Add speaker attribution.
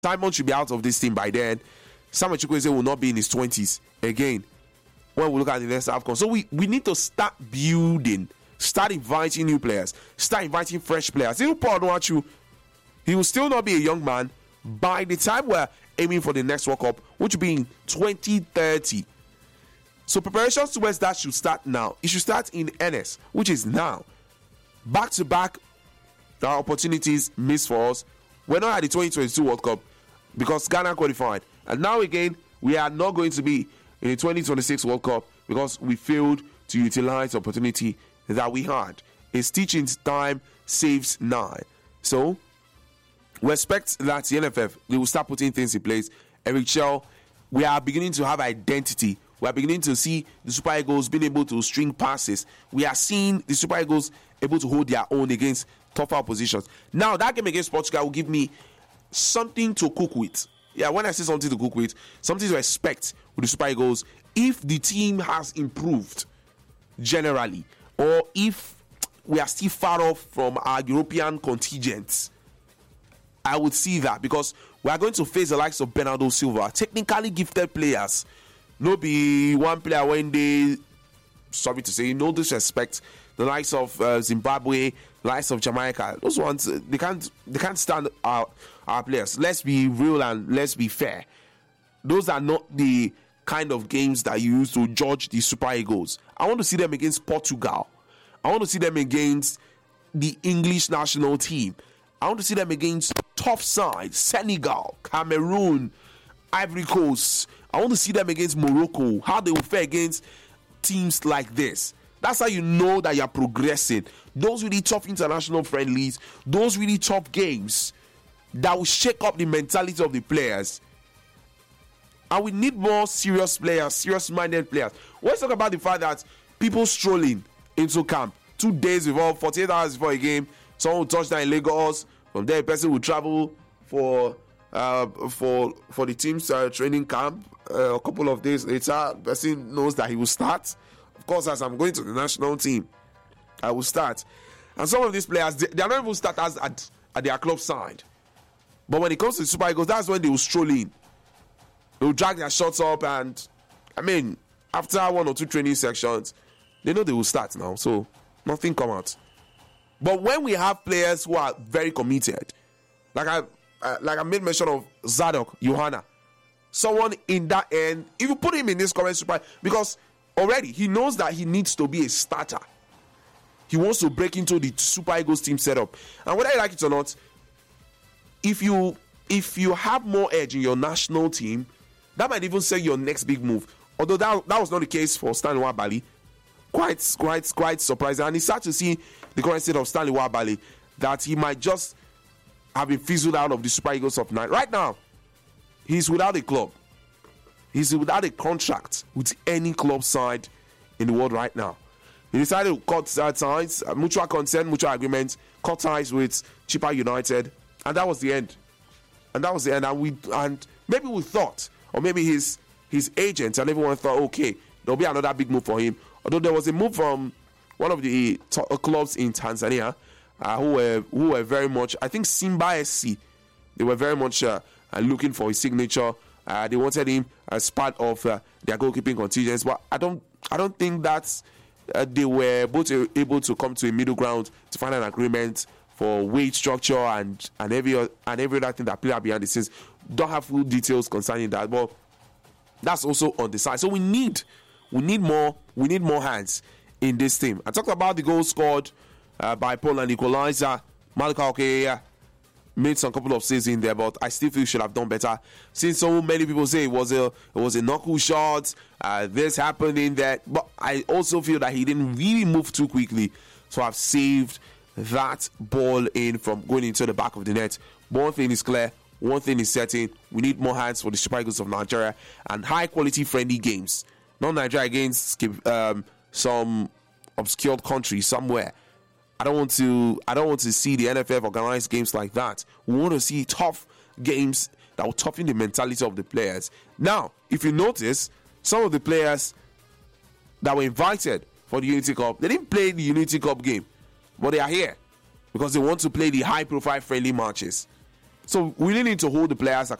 Speaker 1: Simon should be out of this team by then. Samuel Chukwueze will not be in his 20s again when we look at the next AFCON. So we need to start building, start inviting new players, start inviting fresh players. Even Paul Onuachu, he will still not be a young man by the time we're aiming for the next World Cup, which will be in 2030. So preparations towards that should start now. It should start in earnest, which is now. Back-to-back opportunities missed for us. We're not at the 2022 World Cup because Ghana qualified. And now again, we are not going to be in the 2026 World Cup because we failed to utilize the opportunity that we had. A stitch in time saves nine. So we expect that the NFF, they will start putting things in place. Eric Chell, we are beginning to have identity. We are beginning to see the Super Eagles being able to string passes. We are seeing the Super Eagles able to hold their own against tougher oppositions. Now, that game against Portugal will give me something to cook with. Yeah, when I say something to cook with, something to expect with the Super Eagles, if the team has improved generally, or if we are still far off from our European contingents, I would see that, because we are going to face the likes of Bernardo Silva, technically gifted players. No be one player when they, sorry to say, no disrespect, the likes of Zimbabwe, the likes of Jamaica, those ones, they can't stand our players. Let's be real and let's be fair. Those are not the kind of games that you use to judge the Super Eagles. I want to see them against Portugal. I want to see them against the English national team. I want to see them against tough sides, Senegal, Cameroon, Ivory Coast. I want to see them against Morocco, how they will fare against teams like this. That's how you know that you're progressing. Those really tough international friendlies, those really tough games that will shake up the mentality of the players. And we need more serious players, serious-minded players. Let's talk about the fact that people strolling into camp 2 days before, 48 hours before a game, someone will touch down in Lagos. From there, a person will travel for the team's training camp. A couple of days later, the person knows that he will start. Of course, as I'm going to the national team, I will start. And some of these players, they are not even starters at their club side. But when it comes to the Super Eagles, that's when they will stroll in. They will drag their shots up, and I mean, after 1 or 2 training sections, they know they will start now. So nothing come out. But when we have players who are very committed, like I made mention of Zadok, Johanna, someone in that end, if you put him in this current Super, because already he knows that he needs to be a starter. He wants to break into the Super Eagles team setup. And whether you like it or not, if you have more edge in your national team, that might even say your next big move. Although that was not the case for Stanley Nwabali. Quite surprising. And it's sad to see the current state of Stanley Nwabali, that he might just have been fizzled out of the Super Eagles of night. Right now, he's without a club. He's without a contract with any club side in the world right now. He decided to cut ties, mutual consent, mutual agreement, cut ties with Chippa United, and that was the end. And maybe we thought, or maybe his agents and everyone thought, okay, there'll be another big move for him. Although there was a move from one of the clubs in Tanzania who were very much, I think Simba SC, they were very much looking for his signature. They wanted him as part of their goalkeeping contingents, but I don't think that they were both able to come to a middle ground to find an agreement for wage structure and every other thing that played out behind the scenes. Don't have full details concerning that, but that's also on the side. So we need more hands in this team. I talked about the goal scored by Poland equalizer. Malika Okeya made some couple of saves in there, but I still feel he should have done better. Since so many people say it was a knuckle shot, this happened in that, but I also feel that he didn't really move too quickly to have saved that ball in from going into the back of the net. One thing is clear, one thing is certain: we need more hands for the Super Eagles of Nigeria and high quality friendly games. Not Nigeria against some obscure country somewhere. I don't want to see the NFF organize games like that. We want to see tough games that will toughen the mentality of the players. Now, if you notice, some of the players that were invited for the Unity Cup, they didn't play the Unity Cup game, but they are here because they want to play the high-profile friendly matches. So we really need to hold the players